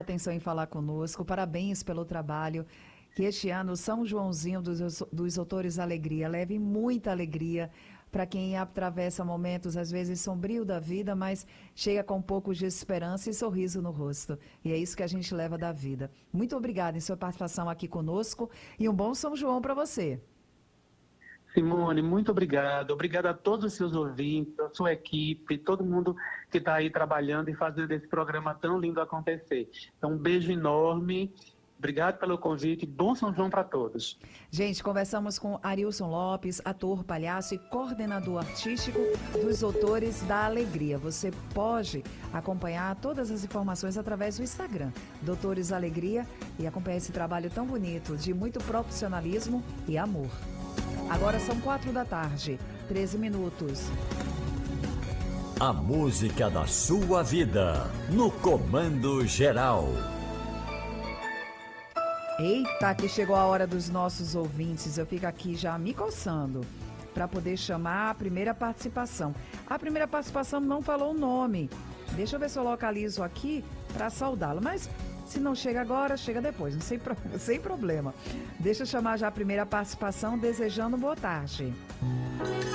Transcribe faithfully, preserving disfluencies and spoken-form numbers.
Atenção em falar conosco. Parabéns pelo trabalho. Que este ano São Joãozinho dos, dos Autores Alegria leve muita alegria para quem atravessa momentos às vezes sombrios da vida, mas chega com um pouco de esperança e sorriso no rosto. E é isso que a gente leva da vida. Muito obrigada em sua participação aqui conosco e um bom São João para você. Simone, muito obrigado. Obrigado a todos os seus ouvintes, a sua equipe, todo mundo que está aí trabalhando e fazendo esse programa tão lindo acontecer. Então, um beijo enorme. Obrigado pelo convite. Bom São João para todos. Gente, conversamos com Arilson Lopes, ator, palhaço e coordenador artístico dos Autores da Alegria. Você pode acompanhar todas as informações através do Instagram, Doutores Alegria, e acompanhar esse trabalho tão bonito, de muito profissionalismo e amor. Agora são quatro da tarde, treze minutos. A música da sua vida, no Comando Geral. Eita, que chegou a hora dos nossos ouvintes. Eu fico aqui já me coçando para poder chamar a primeira participação. A primeira participação não falou o nome. Deixa eu ver se eu localizo aqui para saudá-lo. Mas se não chega agora, chega depois, não sem, pro... sem problema. Deixa eu chamar já a primeira participação, desejando boa tarde.